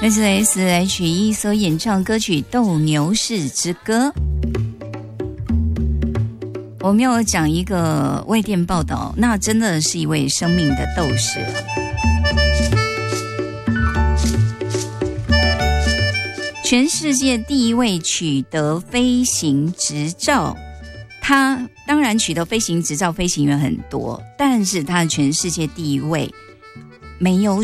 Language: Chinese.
SSHE 所演唱歌曲《斗牛士之歌》。我们要讲一个外电报道，那真的是一位生命的斗士。全世界第一位取得飞行执照，他当然取得飞行执照飞行员很多，但是他全世界第一位没有